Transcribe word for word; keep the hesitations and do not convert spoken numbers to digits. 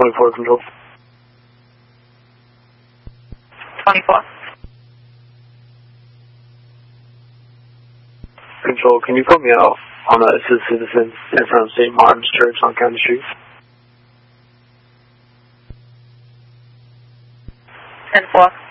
twenty-four, Control. twenty-four. Control, can you put me out on a assisted citizen in front of Saint Martin's Church on County Street? ten four.